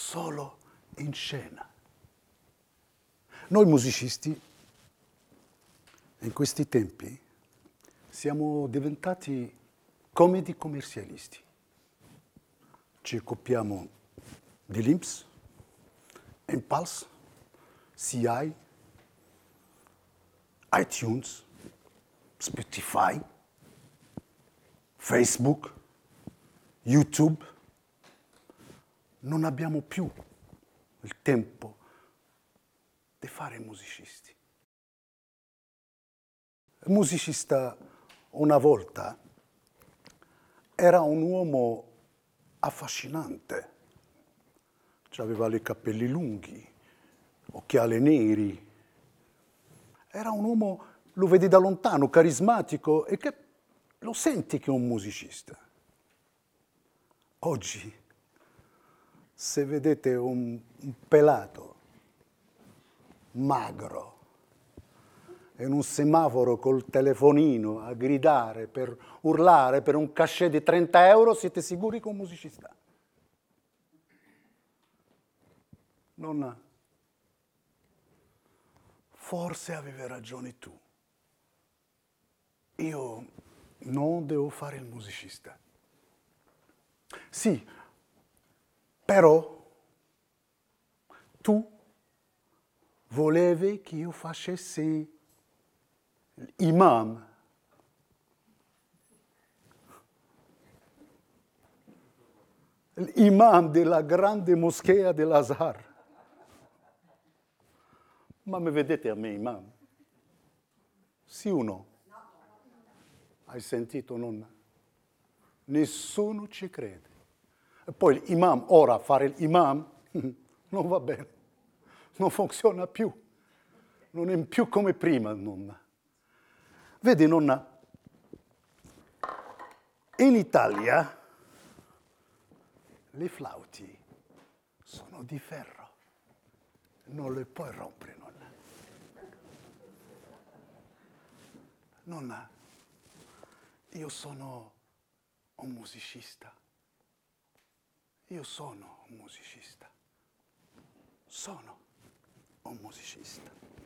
solo in scena. Noi musicisti, in questi tempi, siamo diventati come dei commercialisti. Ci occupiamo di Lynx, Impulse, CI, iTunes, Spotify, Facebook, YouTube. Non abbiamo più il tempo di fare musicisti. Il musicista una volta era un uomo affascinante. Aveva i capelli lunghi, occhiali neri. Era un uomo, lo vedi da lontano, carismatico e che lo senti che è un musicista. Oggi, se vedete un pelato magro in un semaforo col telefonino a gridare, per urlare per un cachet di 30 euro, siete sicuri che è un musicista? Nonna, forse avevi ragione tu. Io non devo fare il musicista. Sì, però tu volevi che io facessi l'imam. L'imam della grande moschea dell'Azhar. Ma mi vedete a me, imam? Sì o no? Hai sentito, nonna? Nessuno ci crede. E poi l'imam, ora fare l'imam, non va bene. Non funziona più. Non è più come prima, nonna. Vedi, nonna, in Italia le flauti sono di ferro. Non le puoi rompere, nonna. Nonna, io sono un musicista. Io sono un musicista. Sono un musicista.